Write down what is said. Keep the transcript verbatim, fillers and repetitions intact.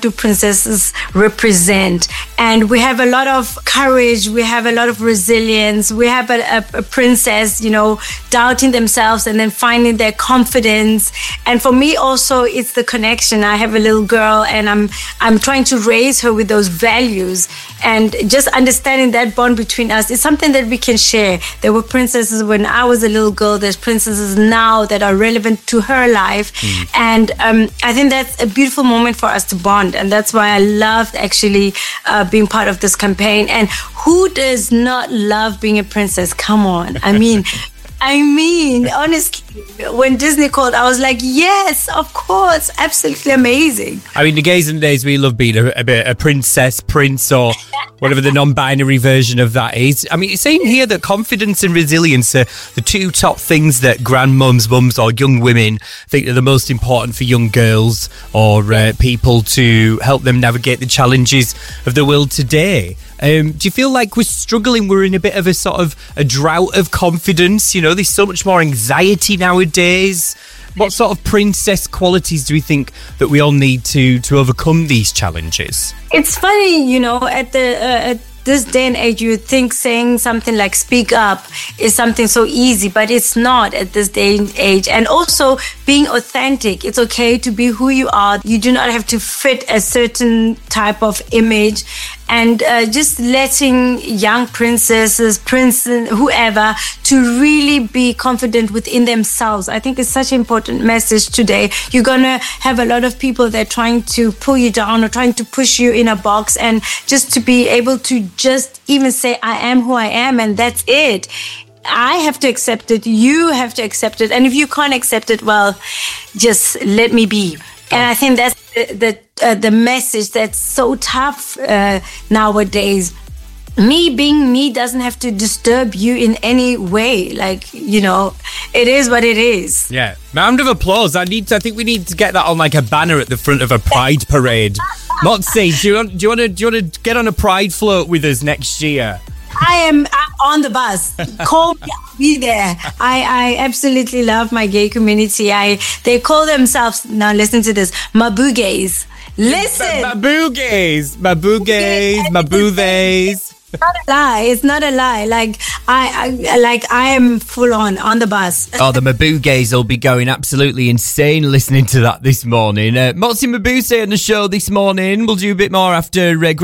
what do princesses represent? And we have a lot of courage. We have a lot of resilience. We have a, a, a princess, you know, doubting themselves and then finding their confidence. And for me also, it's the connection. I have a little girl and I'm I'm trying to raise her with those values. And just understanding that bond between us is something that we can share. There were princesses when I was a little girl. There's princesses now that are relevant to her life. Mm. And um, I think that's a beautiful moment for us to bond. And that's why I loved actually uh, being part of this campaign. And who does not love being a princess? Come on. I mean, I mean, honestly, when Disney called, I was like, yes, of course, absolutely amazing. I mean, the gays and days, we love being a, a, a princess, prince, or whatever the non-binary version of that is. I mean, it's saying here that confidence and resilience are the two top things that grandmums, mums, or young women think are the most important for young girls or uh, people to help them navigate the challenges of the world today. Um, do you feel like we're struggling? We're in a bit of a sort of a drought of confidence. You know, there's so much more anxiety nowadays. What sort of princess qualities do we think that we all need to to overcome these challenges? It's funny, you know, at the uh, at this day and age, you would think saying something like speak up is something so easy, but it's not at this day and age. And also being authentic. It's okay to be who you are. You do not have to fit a certain type of image. And uh, just letting young princesses, princes, whoever, to really be confident within themselves. I think it's such an important message today. You're going to have a lot of people that are trying to pull you down or trying to push you in a box. And just to be able to just even say, I am who I am, and that's it. I have to accept it. You have to accept it. And if you can't accept it, well, just let me be. And I think that's the the, uh, the message that's so tough uh, nowadays. Me being me doesn't have to disturb you in any way. Like, you know, it is what it is. Yeah. Round of applause. I need to, I think we need to get that on like a banner at the front of a pride parade. Motsi, do you want do you want to do you want to get on a pride float with us next year? I am on the bus. Call me, I'll be there. I, I absolutely love my gay community. I they call themselves, now listen to this, Mabu gays. Listen. Mabu gays. Mabu gays. Mabu theys. It's not a lie. It's not a lie. Like I, I like I am full on on the bus. Oh, the Mabu gays will be going absolutely insane listening to that this morning. Uh, Motsi Mabuse on the show this morning. We'll do a bit more after uh,